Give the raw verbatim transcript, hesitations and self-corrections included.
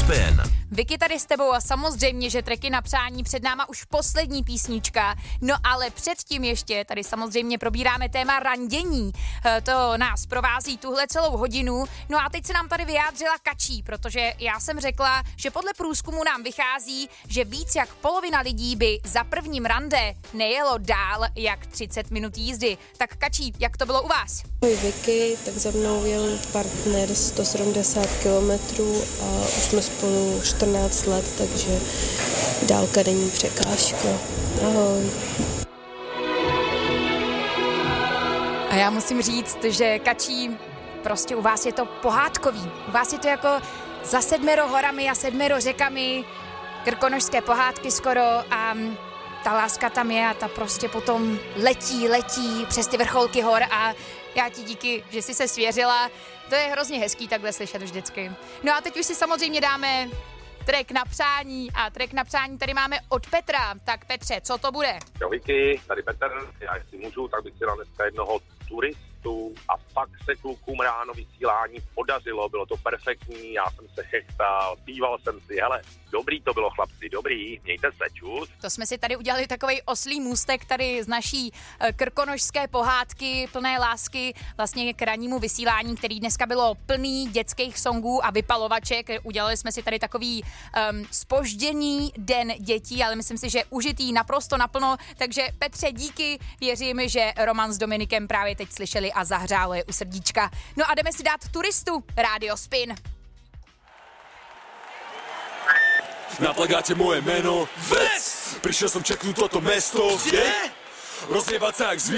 Spin. Vicky tady s tebou a samozřejmě, že tracky na přání, před náma už poslední písnička, no ale předtím ještě tady samozřejmě probíráme téma randění, to nás provází tuhle celou hodinu, no a teď se nám tady vyjádřila Kačí, protože já jsem řekla, že podle průzkumu nám vychází, že víc jak polovina lidí by za prvním rande nejelo dál jak třicet minut jízdy. Tak Kačí, jak to bylo u vás? Můj Vicky, tak za mnou jel partner sto sedmdesát kilometrů a už jsme spolu čtrnáct let, takže dálka není překážka. Ahoj. A já musím říct, že Kačí, prostě u vás je to pohádkový. U vás je to jako za sedmero horami a sedmero řekami, krkonošské pohádky skoro a ta láska tam je a ta prostě potom letí, letí přes ty vrcholky hor a já ti díky, že jsi se svěřila. To je hrozně hezký takhle slyšet vždycky. No a teď už si samozřejmě dáme track na přání a track na přání tady máme od Petra. Tak Petře, co to bude? Čau Vicky, tady Petr, já jestli můžu, tak bych si dal dneska jednoho turistu a fakt se klukům ráno vysílání podařilo, bylo to perfektní, já jsem se chechtal, zpíval jsem si, hele, dobrý to bylo chlapci, dobrý, mějte se, čus. To jsme si tady udělali takovej oslý můstek tady z naší krkonošské pohádky plné lásky vlastně k rannímu vysílání, který dneska bylo plný dětských songů a vypalovaček. Udělali jsme si tady takový um, zpožděný den dětí, ale myslím si, že užitý naprosto naplno, takže Petře díky, věřím, že Roman s Dominikem právě teď slyšeli a zahřálo je u srdíčka. No a jdeme si dát turistu, Rádio Spin. Na plagátě moje jméno Ves. Prišiel som čeknúť toto mesto, kde rozjebať sa jak zvier.